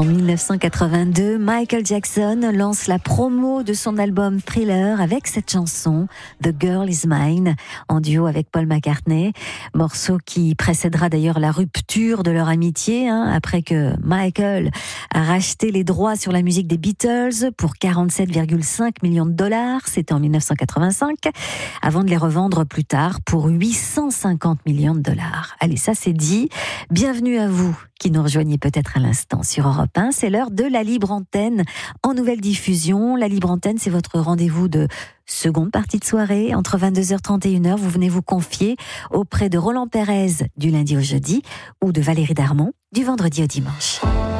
En 1982, Michael Jackson lance la promo de son album Thriller avec cette chanson The Girl Is Mine en duo avec Paul McCartney, morceau qui précédera d'ailleurs la rupture de leur amitié après que Michael a racheté les droits sur la musique des Beatles pour 47,5 millions de dollars, c'était en 1985, avant de les revendre plus tard pour 850 millions de dollars. Allez, ça c'est dit. Bienvenue à vous qui nous rejoignez peut-être à l'instant sur Europe 1. C'est l'heure de la Libre Antenne en nouvelle diffusion. La Libre Antenne, c'est votre rendez-vous de seconde partie de soirée. Entre 22h30 et 1h, vous venez vous confier auprès de Roland Pérez du lundi au jeudi ou de Valérie Darmon du vendredi au dimanche.